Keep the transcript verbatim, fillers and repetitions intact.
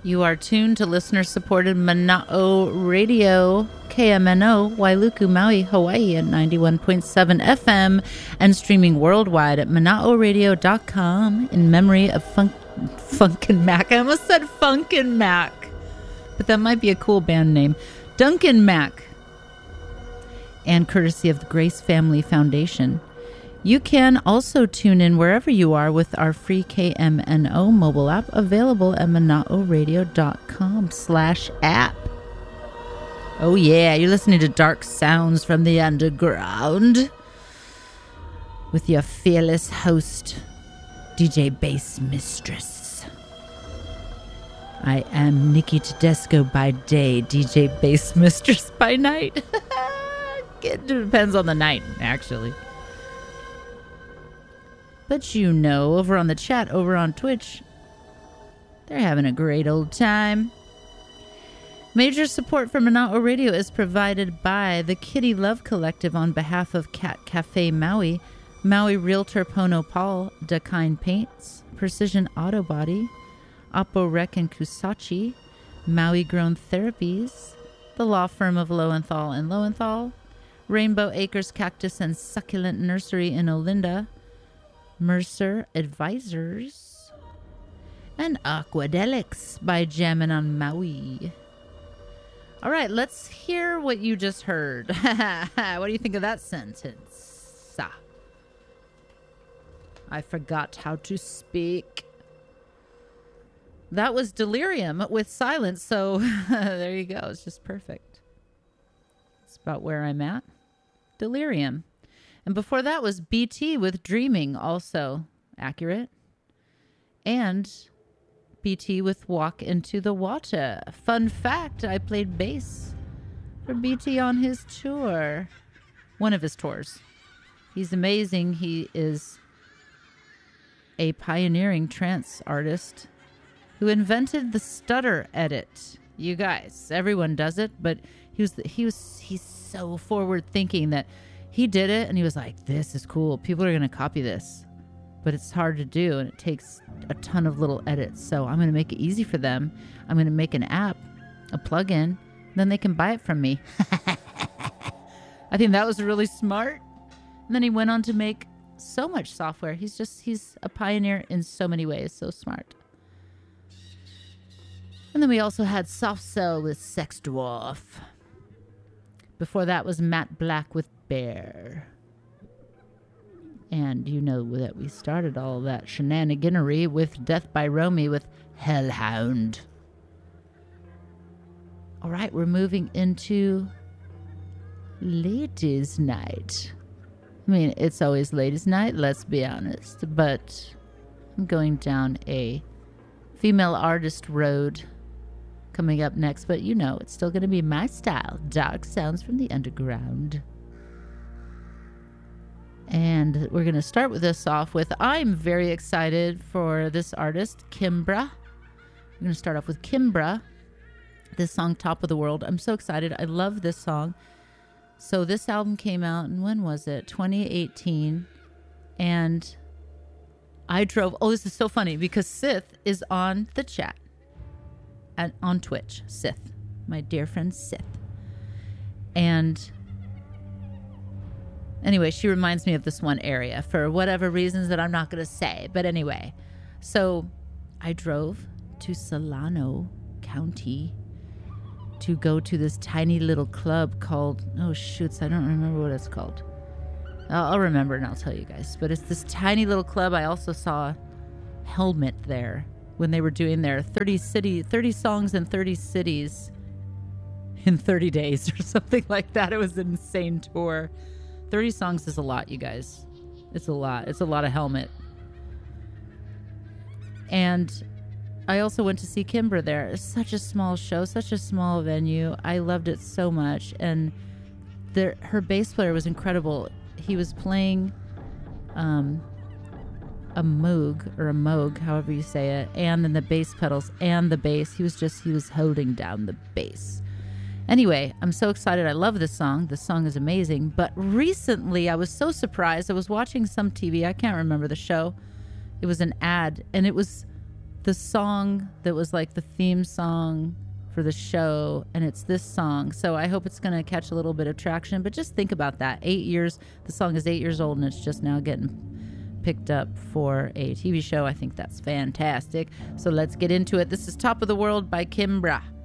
You are tuned to listener-supported Mana'o Radio, K M N O, Wailuku, Maui, Hawaii at ninety-one point seven F M and streaming worldwide at mana'o radio dot com in memory of Funk, Funkin' Mac. I almost said Funkin' Mac, but that might be a cool band name. Duncan Mac. And courtesy of the Grace Family Foundation. You can also tune in wherever you are with our free K M N O mobile app available at mana'o radio dot com slash app. Oh yeah, you're listening to Dark Sounds from the Underground with your fearless host, D J Bass Mistress. I am Nikki Tedesco by day, D J Bass Mistress by night. It depends on the night, actually. But you know, over on the chat, over on Twitch, they're having a great old time. Major support for Mana'o Radio is provided by the Kitty Love Collective on behalf of Cat Cafe Maui, Maui Realtor Pono Paul, Dakine Paints, Precision Auto Body, Oppo Rec and Kusachi, Maui Grown Therapies, the law firm of Lowenthal and Lowenthal, Rainbow Acres Cactus and Succulent Nursery in Olinda, Mercer Advisors, and Aquadelics by Jammin' on Maui. All right, let's hear what you just heard. What do you think of that sentence? Ah. I forgot how to speak. That was Delirium with Silence, so there you go. It's just perfect. It's about where I'm at. Delirium. And before that was B T with Dreaming, also accurate. And B T with Walk Into the Water. Fun fact, I played bass for B T on his tour. One of his tours. He's amazing. He is a pioneering trance artist who invented the stutter edit. You guys, everyone does it, but he was he was he's so forward thinking that he did it, and he was like, this is cool. People are going to copy this. But it's hard to do, and it takes a ton of little edits. So I'm going to make it easy for them. I'm going to make an app, a plugin, then they can buy it from me. I think that was really smart. And then he went on to make so much software. He's just, he's a pioneer in so many ways. So smart. And then we also had Soft Cell with Sex Dwarf. Before that was Matt Black with Bear. And you know that we started all that shenaniganery with Death by Romy with Hellhound. All right, we're moving into Ladies' Night. I mean, it's always Ladies' Night, let's be honest. But I'm going down a female artist road coming up next. But you know, it's still going to be my style. Dark Sounds from the Underground. And we're going to start with this off with, I'm very excited for this artist, Kimbra. I'm going to start off with Kimbra, this song, Top of the World. I'm so excited. I love this song. So this album came out, and when was it? twenty eighteen. And I drove, oh, this is so funny, because Sith is on the chat, and on Twitch. Sith, my dear friend Sith. And anyway, she reminds me of this one area for whatever reasons that I'm not going to say. But anyway, so I drove to Solano County to go to this tiny little club called, oh, shoots, I don't remember what it's called. I'll, I'll remember and I'll tell you guys. But it's this tiny little club. I also saw Helmet there when they were doing their thirty city, thirty songs in thirty cities in thirty days or something like that. It was an insane tour. thirty songs is a lot, you guys. It's a lot. It's a lot of Helmet. And I also went to see Kimbra there. It's such a small show, such a small venue. I loved it so much. And there, her bass player was incredible. He was playing um, a moog, or a moog, however you say it, and then the bass pedals and the bass. He was just, he was holding down the bass. Anyway, I'm so excited. I love this song. This song is amazing. But recently, I was so surprised. I was watching some T V. I can't remember the show. It was an ad, and it was the song that was like the theme song for the show, and it's this song. So I hope it's going to catch a little bit of traction. But just think about that. Eight years, the song is eight years old, and it's just now getting picked up for a T V show. I think that's fantastic. So let's get into it. This is Top of the World by Kimbra.